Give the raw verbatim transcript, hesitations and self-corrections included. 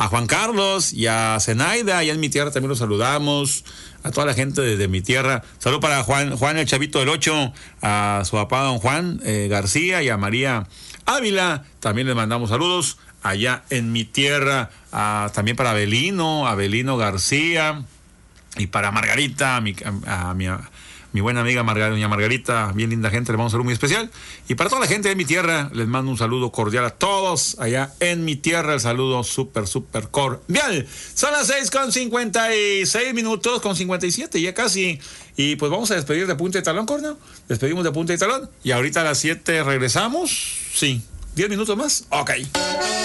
a Juan Carlos y a Zenaida, allá en mi tierra también los saludamos, a toda la gente de, de mi tierra. Salud para Juan, Juan el Chavito del Ocho, a su papá don Juan eh, García y a María Ávila, también les mandamos saludos allá en mi tierra, a, también para Abelino, Abelino García, y para Margarita, a mi, a, a mi, a mi buena amiga Margarita, doña Margarita, bien linda gente, le mando un saludo muy especial. Y para toda la gente de mi tierra, les mando un saludo cordial a todos allá en mi tierra, el saludo súper, súper cordial. Son las seis con cincuenta y seis minutos, con cincuenta y siete, ya casi. Y pues vamos a despedir de Punta de Talón, Corneo. Despedimos de Punta de Talón. Y ahorita a las siete regresamos. Sí, diez minutos más. Ok.